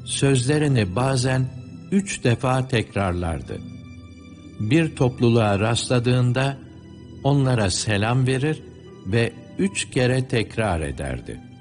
sözlerini bazen 3 defa tekrarlardı. Bir topluluğa rastladığında onlara selam verir ve 3 kere tekrar ederdi.